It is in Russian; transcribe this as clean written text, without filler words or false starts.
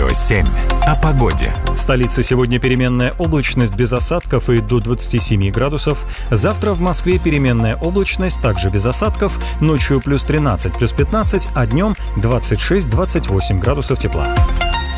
Радио 7. О погоде. В столице сегодня переменная облачность без осадков и до 27 градусов. Завтра в Москве переменная облачность, также без осадков. Ночью плюс 13, плюс 15, а днем 26-28 градусов тепла.